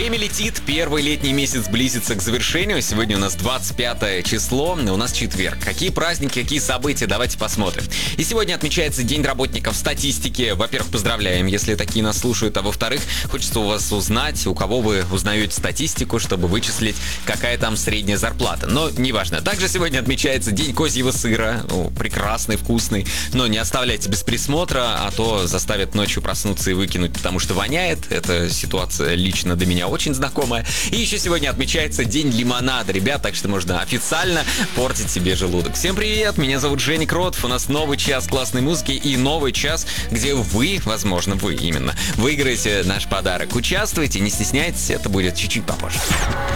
Время летит, первый летний месяц близится к завершению. Сегодня у нас 25 число, у нас четверг. Какие праздники, какие события, давайте посмотрим. И сегодня отмечается День работников статистики. Во-первых, поздравляем, если такие нас слушают. А во-вторых, хочется у вас узнать, у кого вы узнаете статистику, чтобы вычислить, какая там средняя зарплата. Но неважно. Также сегодня отмечается День козьего сыра. Прекрасный, вкусный. Но не оставляйте без присмотра, а то заставят ночью проснуться и выкинуть, потому что воняет. Эта ситуация лично до меня очень знакомая. И еще сегодня отмечается День лимонада, ребят, так что можно официально портить себе желудок. Всем привет, меня зовут Женя Кротов, у нас новый час классной музыки и новый час, где вы, возможно, вы именно, выиграете наш подарок. Участвуйте, не стесняйтесь, это будет чуть-чуть попозже.